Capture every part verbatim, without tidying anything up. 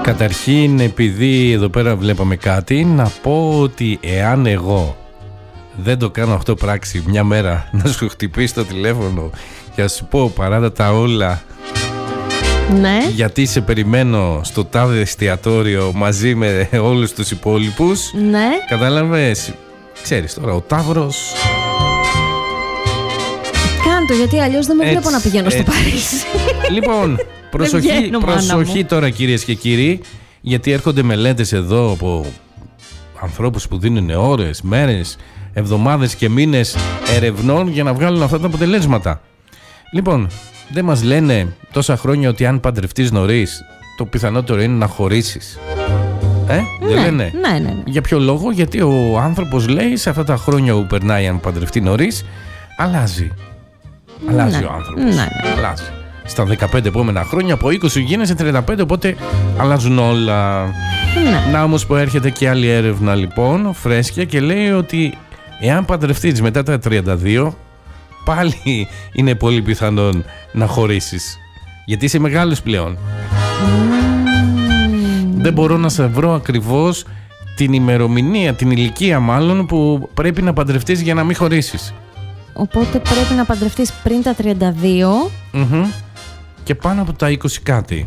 Καταρχήν, επειδή εδώ πέρα βλέπαμε κάτι, να πω ότι εάν εγώ δεν το κάνω αυτό πράξη μια μέρα, να σου χτυπήσει το τηλέφωνο και να σου πω παράτα τα όλα, ναι, γιατί σε περιμένω στο τάδε εστιατόριο μαζί με όλους τους υπόλοιπους, ναι, κατάλαβες, ξέρεις τώρα, ο Ταύρος. Κάντο, γιατί αλλιώς δεν με Έτσι, βλέπω να πηγαίνω έτσι. στο Παρίσι. Λοιπόν, προσοχή, βγαίνω, μάνα προσοχή μου. τώρα κυρίες και κύριοι, γιατί έρχονται μελέτες εδώ από ανθρώπους που δίνουν ώρες, μέρες, εβδομάδες και μήνες ερευνών για να βγάλουν αυτά τα αποτελέσματα. Λοιπόν, δεν μας λένε τόσα χρόνια ότι αν παντρευτείς νωρίς, το πιθανότερο είναι να χωρίσεις. Ε, δεν Ναι, λένε. ναι, ναι, ναι. Για ποιο λόγο? Γιατί ο άνθρωπος λέει σε αυτά τα χρόνια που περνάει, αν παντρευτεί νωρίς, αλλάζει. Αλλάζει Ναι, ο άνθρωπος. ναι, ναι. Αλλάζει. Στα δεκαπέντε επόμενα χρόνια, από είκοσι γίνεσαι τριάντα πέντε, οπότε αλλάζουν όλα. Ναι. Να όμως που έρχεται και άλλη έρευνα λοιπόν, φρέσκια, και λέει ότι εάν παντρευτείς μετά τα τριάντα δύο, πάλι είναι πολύ πιθανόν να χωρίσεις. Γιατί είσαι μεγάλος πλέον. Δεν μπορώ να σε βρω ακριβώς την ημερομηνία, την ηλικία μάλλον, που πρέπει να παντρευτείς για να μην χωρίσεις. Οπότε πρέπει να παντρευτείς πριν τα τριάντα δύο. Μμμ. Και πάνω από τα είκοσι κάτι.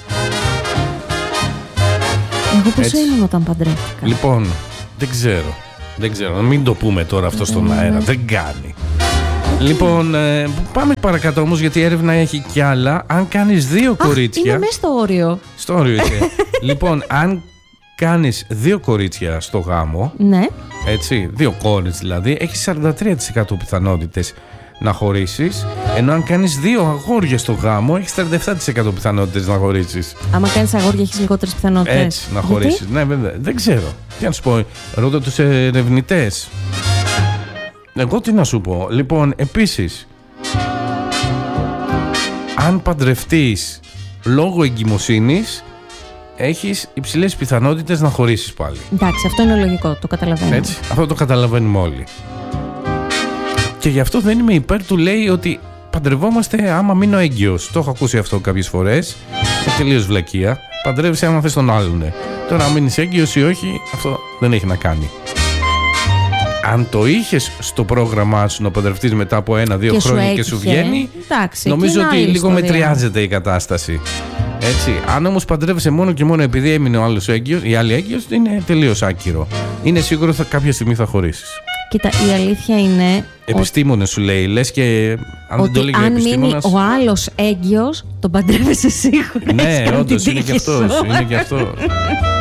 Εγώ πόσο Έτσι. ήμουν όταν παντρεύτηκα? Λοιπόν, δεν ξέρω. Δεν ξέρω. Να μην το πούμε τώρα αυτό στον αέρα. Δεν κάνει. Λοιπόν, ε, πάμε παρακάτω όμως, γιατί η έρευνα έχει κι άλλα. Αν κάνεις δύο Αχ, κορίτσια. είμαι μέσα στο όριο. Στο όριο είσαι. Λοιπόν, αν κάνεις δύο κορίτσια στο γάμο, Ναι. έτσι, δύο κόρες δηλαδή, έχεις σαράντα τρία τοις εκατό πιθανότητες να χωρίσεις. Ενώ αν κάνεις δύο αγόρια στο γάμο, έχεις τριάντα επτά τοις εκατό πιθανότητες να χωρίσεις. Άμα κάνεις αγόρια έχεις λιγότερες πιθανότητες. Έτσι, να Γιατί? χωρίσεις. Ναι, βέβαια. Δεν ξέρω. Τι να σου πω, ρώτα τους ερευνητές. Εγώ τι να σου πω. Λοιπόν, επίσης, αν παντρευτείς λόγω εγκυμοσύνης, έχεις υψηλές πιθανότητες να χωρίσεις πάλι. Εντάξει, αυτό είναι λογικό, το καταλαβαίνω. Έτσι, αυτό το καταλαβαίνουμε όλοι. Και γι' αυτό δεν είμαι υπέρ του, λέει, ότι παντρευόμαστε άμα μείνω έγκυος. Το έχω ακούσει αυτό κάποιες φορές. Είναι τελείως βλακεία. Παντρεύεσαι άμα θες τον άλλον. Τώρα, αν μείνεις έγκυος ή όχι, αυτό δεν έχει να κάνει. Αν το είχες στο πρόγραμμά σου να παντρευτείς μετά από ένα-δύο Και σου χρόνια και έτυχε, σου βγαίνει, εντάξει, νομίζω εκεί είναι ότι άλλη λίγο ιστορία. μετριάζεται η κατάσταση. Έτσι. Αν όμως παντρεύεσαι μόνο και μόνο επειδή έμεινε ο άλλος έγκυος, η άλλη έγκυος, είναι τελείως άκυρο. Είναι σίγουρο ότι κάποια στιγμή θα χωρίσεις. Κοίτα, η αλήθεια είναι Επιστήμονες σου λέει, λες, και αν δεν το ότι έλεγε ο αν μείνει επιστήμονας. ο άλλος έγκυος, τον παντρεύεσαι σίγουρα. Ναι, και αν όντως την είναι και τύχη αυτός. σου. Είναι και αυτό.